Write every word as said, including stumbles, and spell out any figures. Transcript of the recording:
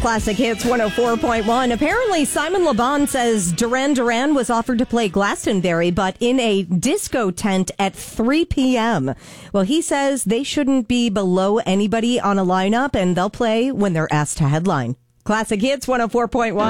Classic Hits one oh four point one. Apparently, Simon Le Bon says Duran Duran was offered to play Glastonbury, but in a disco tent at three p.m. Well, he says they shouldn't be below anybody on a lineup, and they'll play when they're asked to headline. Classic Hits one oh four point one.